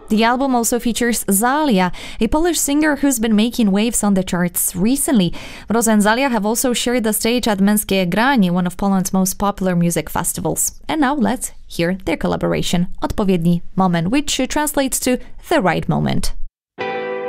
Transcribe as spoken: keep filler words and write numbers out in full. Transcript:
The album also features Zalia, a Polish singer who's been making waves on the charts recently. Mroza and Zalia have also shared the stage at Męskie Granie, one of Poland's most popular music festivals. And now let's hear their collaboration, Odpowiedni Moment, which translates to the right moment.